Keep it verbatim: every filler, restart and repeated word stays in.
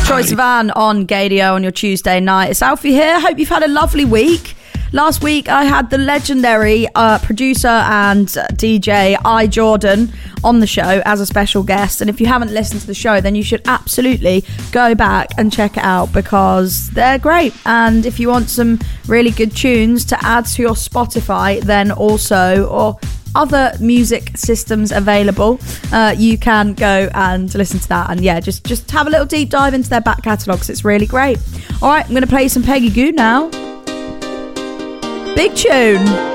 Troye Sivan on Gadio on your Tuesday night. It's Alfie here. Hope you've had a lovely week. Last week I had the legendary uh, producer and D J I Jordan on the show as a special guest, and if you haven't listened to the show, then you should absolutely go back and check it out because they're great. And if you want some really good tunes to add to your Spotify, then also, or other music systems available, uh, you can go and listen to that, and yeah, just just have a little deep dive into their back catalogue because it's really great. All right, I'm going to play some Peggy Gou now. Big tune.